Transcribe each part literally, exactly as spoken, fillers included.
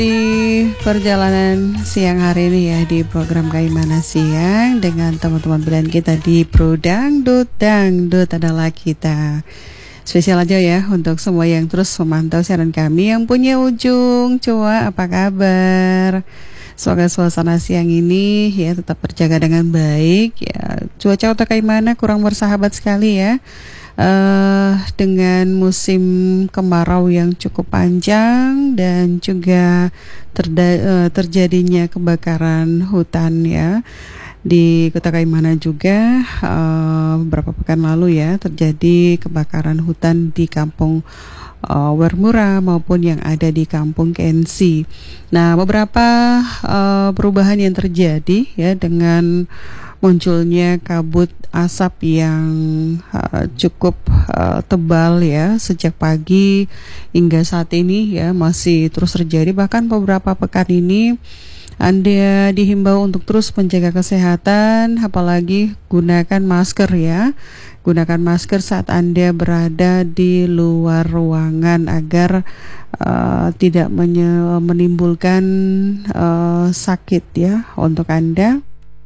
Di perjalanan siang hari ini ya di program Kaimana Siang dengan teman-teman pilihan kita di Pro Dangdut, Dangdut adalah kita. Spesial aja ya untuk semua yang terus memantau siaran kami yang punya ujung. Coba apa kabar? Semoga suasana siang ini ya tetap terjaga dengan baik ya. Cuaca kota Kaimana kurang bersahabat sekali ya. Uh, dengan musim kemarau yang cukup panjang dan juga terda- uh, terjadinya kebakaran hutan ya di Kota Kaimana juga uh, beberapa pekan lalu ya terjadi kebakaran hutan di kampung uh, Wermura maupun yang ada di kampung K N C. Nah, beberapa uh, perubahan yang terjadi ya dengan munculnya kabut asap yang uh, cukup uh, tebal ya sejak pagi hingga saat ini ya masih terus terjadi, bahkan beberapa pekan ini Anda dihimbau untuk terus menjaga kesehatan, apalagi gunakan masker ya. Gunakan masker saat Anda berada di luar ruangan agar uh, tidak menye- menimbulkan uh, sakit ya untuk Anda.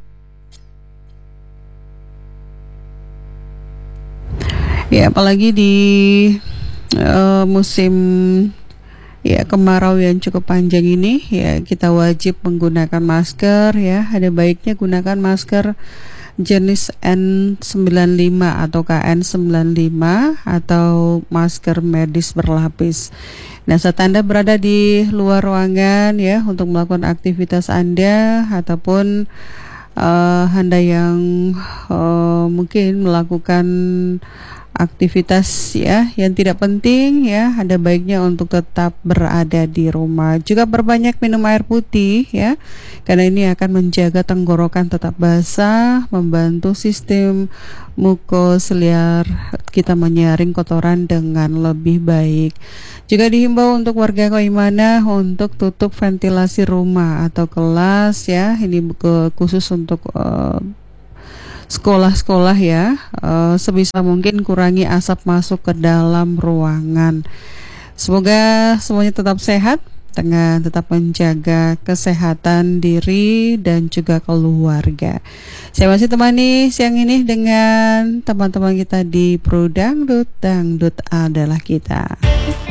Ya, apalagi di uh, musim ya kemarau yang cukup panjang ini ya kita wajib menggunakan masker ya. Ada baiknya gunakan masker jenis N sembilan puluh lima atau K N sembilan puluh lima atau masker medis berlapis. Nah, saat Anda berada di luar ruangan ya untuk melakukan aktivitas Anda ataupun uh, Anda yang uh, mungkin melakukan aktivitas ya yang tidak penting ya, ada baiknya untuk tetap berada di rumah. Juga berbanyak minum air putih ya, karena ini akan menjaga tenggorokan tetap basah, membantu sistem mukosiliar kita menyaring kotoran dengan lebih baik. Juga dihimbau untuk warga Kaimana untuk tutup ventilasi rumah atau kelas ya, ini khusus untuk uh, sekolah-sekolah ya, uh, sebisa mungkin kurangi asap masuk ke dalam ruangan. Semoga semuanya tetap sehat dengan tetap menjaga kesehatan diri dan juga keluarga. Saya masih temani siang ini dengan teman-teman kita di Pro Dangdut, Dangdut adalah kita.